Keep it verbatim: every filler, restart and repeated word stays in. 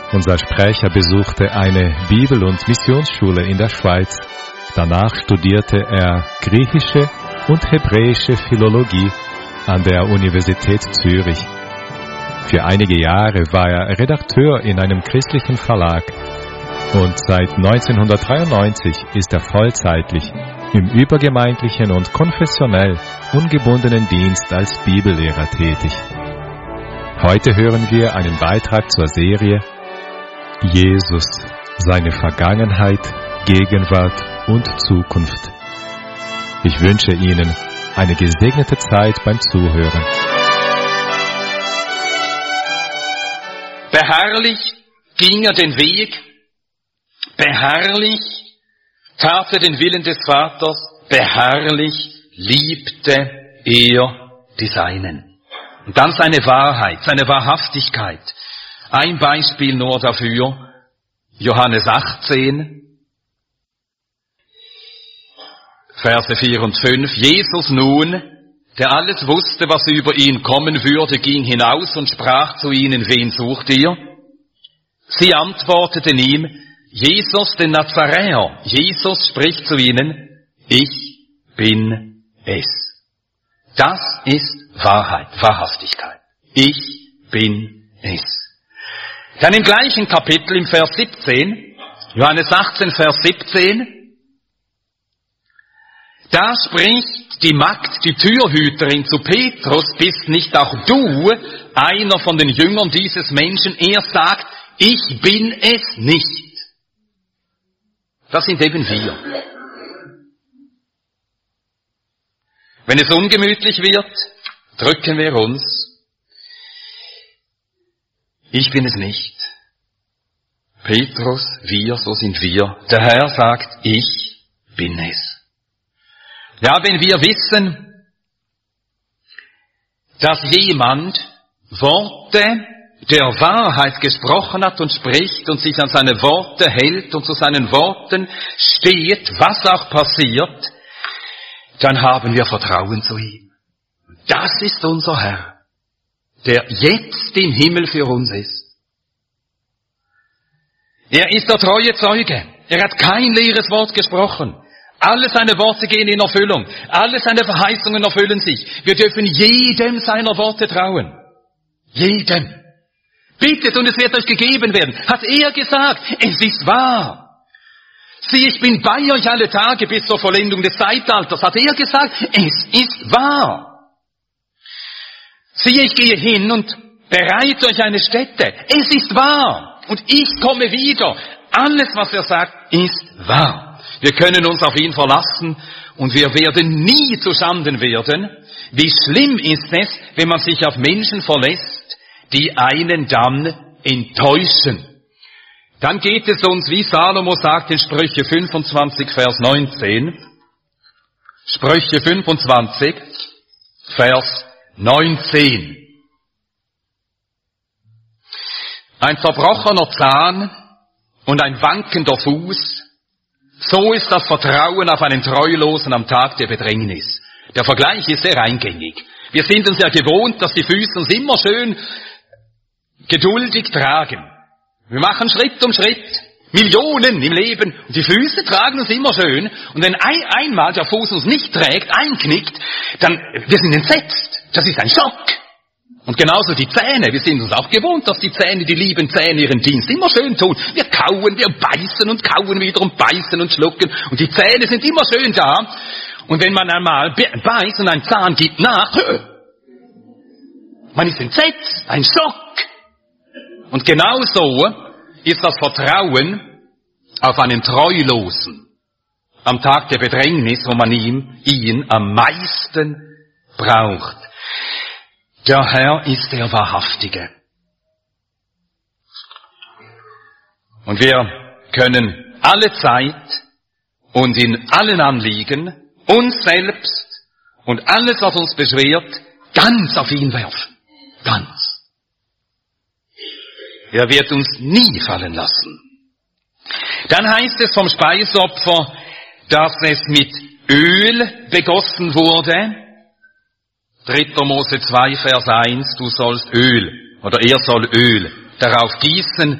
Unser Sprecher besuchte eine Bibel- und Missionsschule in der Schweiz. Danach studierte er griechische und hebräische Philologie an der Universität Zürich. Für einige Jahre war er Redakteur in einem christlichen Verlag und seit neunzehnhundertdreiundneunzig ist er vollzeitlich im übergemeindlichen und konfessionell ungebundenen Dienst als Bibellehrer tätig. Heute hören wir einen Beitrag zur Serie Jesus, seine Vergangenheit, Gegenwart und Zukunft. Ich wünsche Ihnen eine gesegnete Zeit beim Zuhören. Beharrlich ging er den Weg, beharrlich tat er den Willen des Vaters, beharrlich liebte er die Seinen. Und dann seine Wahrheit, seine Wahrhaftigkeit. Ein Beispiel nur dafür, Johannes achtzehn, Verse vier und fünf. Jesus nun, der alles wusste, was über ihn kommen würde, ging hinaus und sprach zu ihnen, wen sucht ihr? Sie antworteten ihm, Jesus den Nazaräer. Jesus spricht zu ihnen, ich bin es. Das ist Wahrheit, Wahrhaftigkeit. Ich bin es. Dann im gleichen Kapitel, im Vers siebzehn, Johannes achtzehn, Vers siebzehn, da spricht die Magd, die Türhüterin zu Petrus, bist nicht auch du einer von den Jüngern dieses Menschen? Er sagt, ich bin es nicht. Das sind eben wir. Wenn es ungemütlich wird, drücken wir uns. Ich bin es nicht. Petrus, wir, so sind wir. Der Herr sagt, ich bin es. Ja, wenn wir wissen, dass jemand Worte der Wahrheit gesprochen hat und spricht und sich an seine Worte hält und zu seinen Worten steht, was auch passiert, dann haben wir Vertrauen zu ihm. Das ist unser Herr, der jetzt im Himmel für uns ist. Er ist der treue Zeuge. Er hat kein leeres Wort gesprochen. Alle seine Worte gehen in Erfüllung. Alle seine Verheißungen erfüllen sich. Wir dürfen jedem seiner Worte trauen. Jedem. Bittet und es wird euch gegeben werden. Hat er gesagt, es ist wahr. Siehe, ich bin bei euch alle Tage bis zur Vollendung des Zeitalters. Hat er gesagt, es ist wahr. Siehe, ich gehe hin und bereite euch eine Stätte. Es ist wahr. Und ich komme wieder. Alles, was er sagt, ist wahr. Wir können uns auf ihn verlassen und wir werden nie zuschanden werden. Wie schlimm ist es, wenn man sich auf Menschen verlässt, die einen dann enttäuschen. Dann geht es uns, wie Salomo sagt in Sprüche fünfundzwanzig, Vers neunzehn. Sprüche fünfundzwanzig, Vers neunzehn. Ein zerbrochener Zahn und ein wankender Fuß, so ist das Vertrauen auf einen Treulosen am Tag der Bedrängnis. Der Vergleich ist sehr eingängig. Wir sind uns ja gewohnt, dass die Füße uns immer schön geduldig tragen. Wir machen Schritt um Schritt, Millionen im Leben, und die Füße tragen uns immer schön. Und wenn ein, einmal der Fuß uns nicht trägt, einknickt, dann, wir sind entsetzt. Das ist ein Schock. Und genauso die Zähne. Wir sind uns auch gewohnt, dass die Zähne, die lieben Zähne, ihren Dienst immer schön tun. Wir kauen, wir beißen und kauen wieder und beißen und schlucken. Und die Zähne sind immer schön da. Und wenn man einmal beißt und ein Zahn gibt nach, man ist entsetzt, ein Schock. Und genauso ist das Vertrauen auf einen Treulosen am Tag der Bedrängnis, wo man ihm, ihn am meisten braucht. Der Herr ist der Wahrhaftige. Und wir können alle Zeit und in allen Anliegen uns selbst und alles, was uns beschwert, ganz auf ihn werfen. Ganz. Er wird uns nie fallen lassen. Dann heißt es vom Speisopfer, dass es mit Öl begossen wurde. dritter Mose zwei, Vers eins, du sollst Öl, oder er soll Öl darauf gießen,